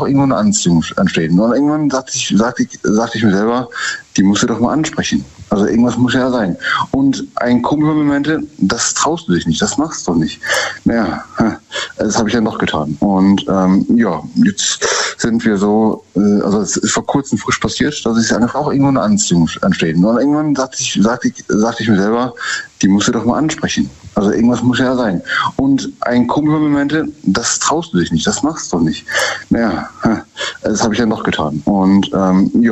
irgendwo eine Anziehung entstehen. Und irgendwann sagte ich mir selber, die musst du doch mal ansprechen. Also irgendwas muss ja sein. Und ein Kumpel von mir meinte, das traust du dich nicht, das machst du doch nicht. Naja, das habe ich dann doch getan. Und jetzt sind wir so, also es ist vor kurzem frisch passiert, dass es einfach auch irgendwo eine Anziehung entstehen. Und irgendwann sagte ich mir selber, die musst du doch mal ansprechen. Also irgendwas muss ja sein. Und ein Kumpel von mir meinte, das traust du dich nicht, das machst du doch nicht. Naja, das habe ich dann doch getan. Und